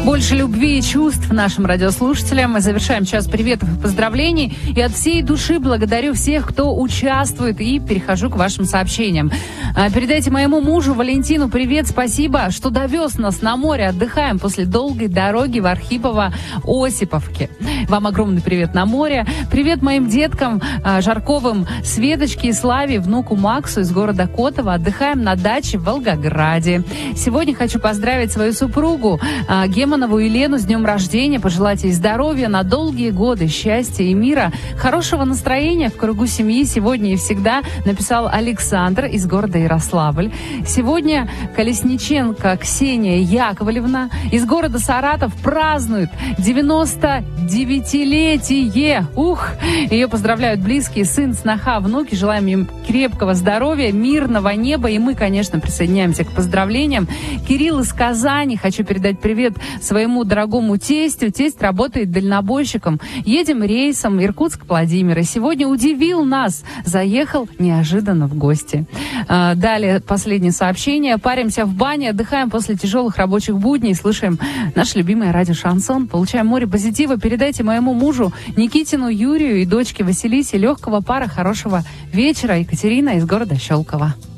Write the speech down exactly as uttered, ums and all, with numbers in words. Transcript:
Больше любви и чувств нашим радиослушателям. Мы завершаем час приветов и поздравлений. И от всей души благодарю всех, кто участвует. И перехожу к вашим сообщениям. Передайте моему мужу Валентину привет. Спасибо, что довез нас на море. Отдыхаем после долгой дороги в Архипово-Осиповке. Вам огромный привет на море. Привет моим деткам Жарковым, Светочке и Славе, внуку Максу из города Котово. Отдыхаем на даче в Волгограде. Сегодня хочу поздравить свою супругу Гемонову Елену с днем рождения, пожелать ей здоровья на долгие годы, счастья и мира, хорошего настроения в кругу семьи сегодня и всегда, написал Александр из города Ярославль. Сегодня Колесниченко Ксения Яковлевна из города Саратов празднует девяносто девятилетие. Ух! Ее поздравляют близкие, сын, сноха, внуки. Желаем им крепкого здоровья, мирного неба. И мы, конечно, присоединяемся к поздравлениям. Кирилл из Казани. Хочу передать привет своему дорогому тестю. Тесть работает дальнобойщиком. Едем рейсом Иркутск-Владимир. И сегодня удивил нас. Заехал неожиданно в гости. Далее последнее сообщение. Паримся в бане, отдыхаем после тяжелых рабочих будней. Слушаем наше любимое радио «Шансон». Получаем море позитива. Передайте моему мужу Никитину Юрию и дочке Василисе легкого пара, хорошего вечера. Екатерина из города Щелково.